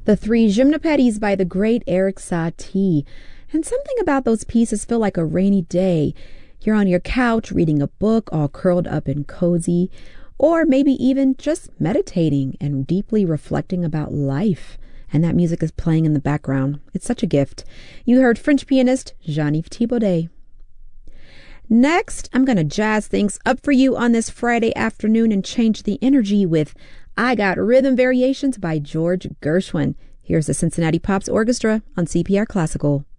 The Three Gymnopedes by the great Eric Satie. And something about those pieces feel like a rainy day. You're on your couch reading a book all curled up and cozy, or maybe even just meditating and deeply reflecting about life. And that music is playing in the background. It's such a gift. You heard French pianist Jean-Yves Thibaudet. Next, I'm going to jazz things up for you on this Friday afternoon and change the energy with I Got Rhythm Variations by George Gershwin. Here's the Cincinnati Pops Orchestra on CPR Classical.